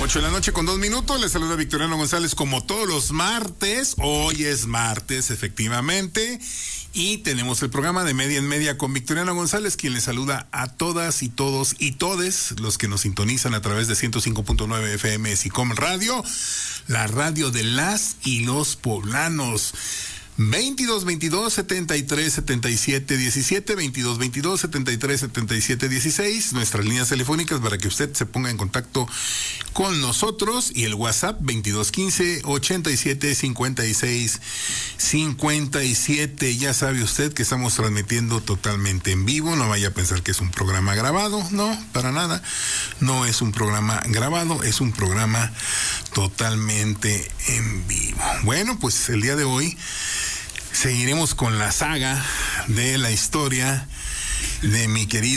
8:02 a.m. Les saluda Victoriano González como todos los martes. Hoy es martes, efectivamente. Y tenemos el programa de Media en Media con Victoriano González, quien les saluda a todas y todos y todes los que nos sintonizan a través de 105.9 FM SICOM Radio, la radio de las y los poblanos. 22-22-73-77-17, 22-22-73-77-16, nuestras líneas telefónicas para que usted se ponga en contacto con nosotros, y el WhatsApp 22-15-87-56-57. Ya sabe usted que estamos transmitiendo totalmente en vivo, no vaya a pensar que es un programa grabado, no, para nada, no es un programa grabado, es un programa totalmente en vivo. Bueno, pues el día de hoy seguiremos con la saga de la historia de mi querido